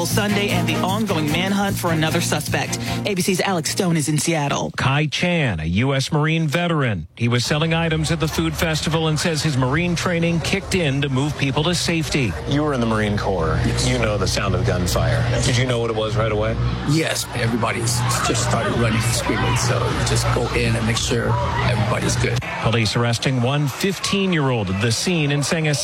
Bill Sunday and the ongoing manhunt for another suspect. ABC's Alex Stone is in Seattle. Kai Chan, a U.S. Marine veteran. He was selling items at the food festival and says his Marine training kicked in to move people to safety. You were in the Marine Corps. You know the sound of gunfire. Did you know what it was right away? Yes, everybody's just started running, screaming. So just go in and make sure everybody's good. Police arresting one 15-year-old at the scene and saying a